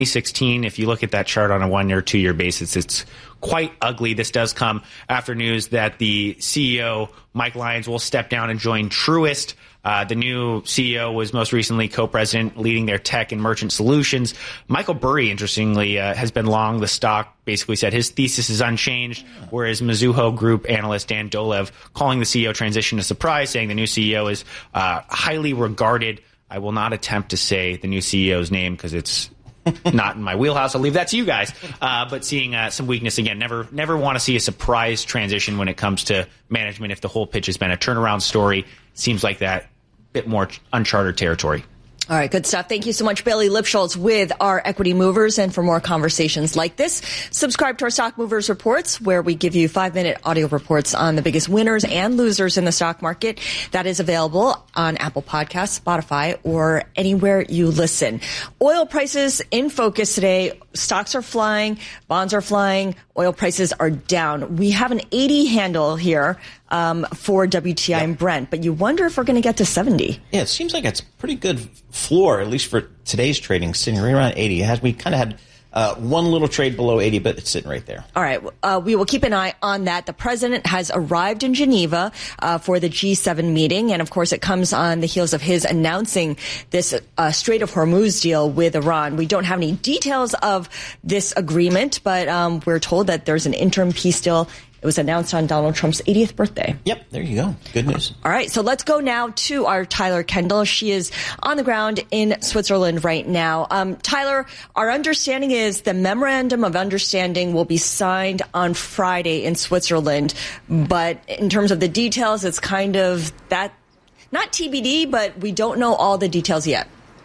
2016, if you look at that chart on a 1 year, 2 year basis, it's quite ugly. This does come after news that the CEO, Mike Lyons, will step down and join Truist. The new CEO was most recently co-president leading their tech and merchant solutions. Michael Burry, interestingly, has been long the stock, basically said his thesis is unchanged, whereas Mizuho Group analyst Dan Dolev calling the CEO transition a surprise, saying the new CEO is highly regarded. I will not attempt to say the new CEO's name because it's not in my wheelhouse. I'll leave that to you guys. But seeing some weakness again, never want to see a surprise transition when it comes to management. If the whole pitch has been a turnaround story, seems like that bit more uncharted territory. All right, good stuff. Thank you so much, Bailey Lipschultz, with our Equity Movers. And for more conversations like this, subscribe to our Stock Movers Reports, where we give you 5-minute audio reports on the biggest winners and losers in the stock market. That is available on Apple Podcasts, Spotify, or anywhere you listen. Oil prices in focus today. Stocks are flying, bonds are flying, oil prices are down. We have an 80 handle here for WTI and Brent, but you wonder if we're going to get to 70. Yeah, it seems like it's a pretty good floor, at least for today's trading, sitting right around 80. We kind of had one little trade below 80, but it's sitting right there. All right. We will keep an eye on that. The president has arrived in Geneva for the G7 meeting. And, of course, it comes on the heels of his announcing this Strait of Hormuz deal with Iran. We don't have any details of this agreement, but we're told that there's an interim peace deal. It was announced on Donald Trump's 80th birthday. Yep, there you go. Good news. All right, so let's go now to our Tyler Kendall. She is on the ground in Switzerland right now. Tyler, our understanding is the Memorandum of Understanding will be signed on Friday in Switzerland. But in terms of the details, it's kind of that, not TBD, but we don't know all the details yet.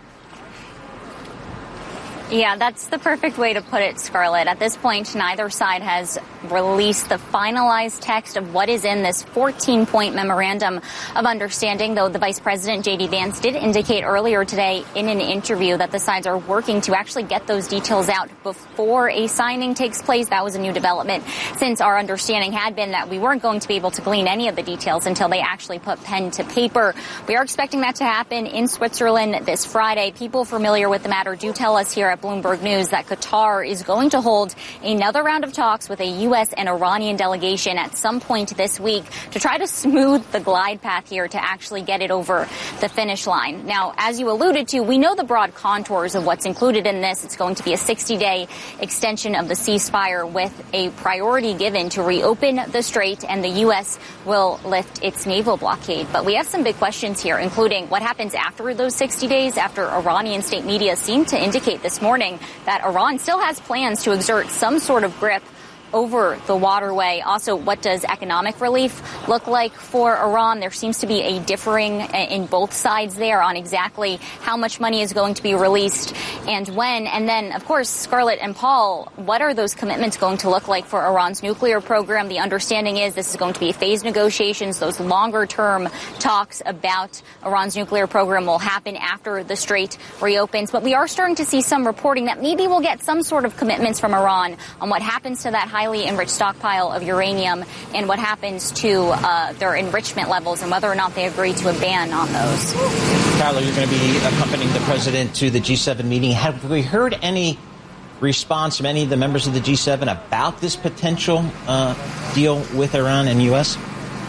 Yeah, that's the perfect way to put it, Scarlett. At this point, neither side has released the finalized text of what is in this 14-point memorandum of understanding, though the Vice President, J.D. Vance, did indicate earlier today in an interview that the sides are working to actually get those details out before a signing takes place. That was a new development, since our understanding had been that we weren't going to be able to glean any of the details until they actually put pen to paper. We are expecting that to happen in Switzerland this Friday. People familiar with the matter do tell us here at Bloomberg News that Qatar is going to hold another round of talks with a U.S. and Iranian delegation at some point this week to try to smooth the glide path here to actually get it over the finish line. Now, as you alluded to, we know the broad contours of what's included in this. It's going to be a 60-day extension of the ceasefire with a priority given to reopen the strait, and the U.S. will lift its naval blockade. But we have some big questions here, including what happens after those 60 days, after Iranian state media seemed to indicate this morning that Iran still has plans to exert some sort of grip over the waterway. Also, what does economic relief look like for Iran? There seems to be a differing in both sides there on exactly how much money is going to be released and when. And then, of course, Scarlett and Paul, what are those commitments going to look like for Iran's nuclear program? The understanding is this is going to be phased negotiations. Those longer-term talks about Iran's nuclear program will happen after the strait reopens. But we are starting to see some reporting that maybe we'll get some sort of commitments from Iran on what happens to that highly enriched stockpile of uranium and what happens to their enrichment levels and whether or not they agree to a ban on those. Tyler, you're going to be accompanying the president to the G7 meeting. Have we heard any response from any of the members of the G7 about this potential deal with Iran and U.S.?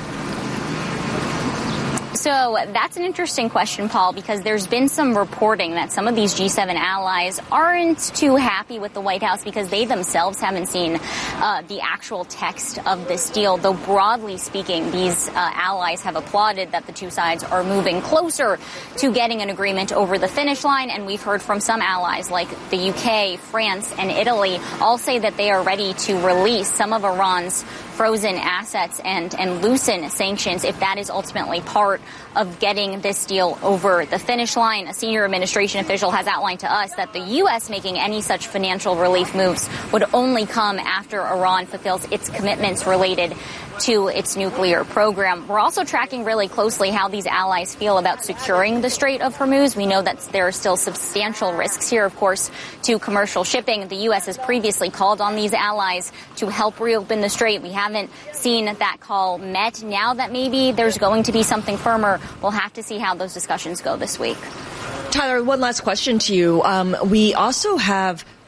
So that's an interesting question, Paul, because there's been some reporting that some of these G7 allies aren't too happy with the White House because they themselves haven't seen the actual text of this deal. Though broadly speaking, these allies have applauded that the two sides are moving closer to getting an agreement over the finish line. And we've heard from some allies like the UK, France, and Italy all say that they are ready to release some of Iran's frozen assets and loosen sanctions if that is ultimately part of getting this deal over the finish line. A senior administration official has outlined to us that the U.S. making any such financial relief moves would only come after Iran fulfills its commitments related to its nuclear program. We're also tracking really closely how these allies feel about securing the Strait of Hormuz. We know that there are still substantial risks here, of course, to commercial shipping. The U.S. has previously called on these allies to help reopen the strait. We haven't seen that call met. Now that maybe there's going to be something firmer, we'll have to see how those discussions go this week. Tyler, one last question to you. We also have